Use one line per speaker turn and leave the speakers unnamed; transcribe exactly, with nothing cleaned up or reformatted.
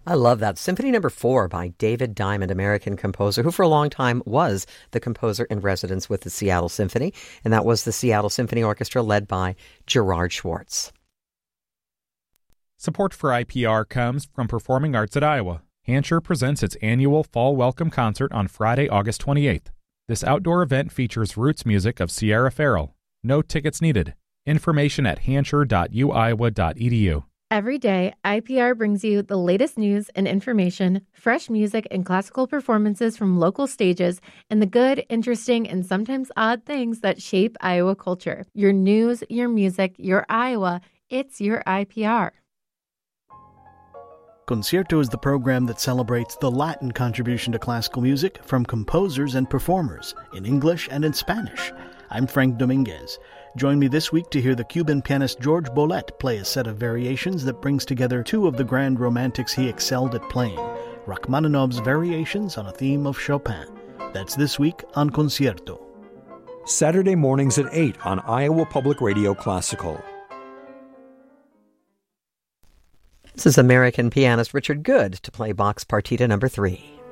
I love that. Symphony Number Four by David Diamond, American composer, who for a long time was the composer in residence with the Seattle Symphony, and that was the Seattle Symphony Orchestra led by Gerard Schwartz.
Support for I P R comes from Performing Arts at Iowa. Hansher presents its annual Fall Welcome Concert on Friday, August twenty-eighth. This outdoor event features roots music of Sierra Farrell. No tickets needed. Information at hansher dot u iowa dot e d u.
Every day, I P R brings you the latest news and information, fresh music and classical performances from local stages, and the good, interesting, and sometimes odd things that shape Iowa culture. Your news, your music, your Iowa, it's your I P R.
Concierto is the program that celebrates the Latin contribution to classical music from composers and performers in English and in Spanish. I'm Frank Dominguez. Join me this week to hear the Cuban pianist George Bolet play a set of variations that brings together two of the grand romantics he excelled at playing, Rachmaninoff's variations on a theme of Chopin. That's this week on Concierto.
Saturday mornings at eight on Iowa Public Radio Classical.
This is American pianist Richard Good to play Bach's Partita Number Three.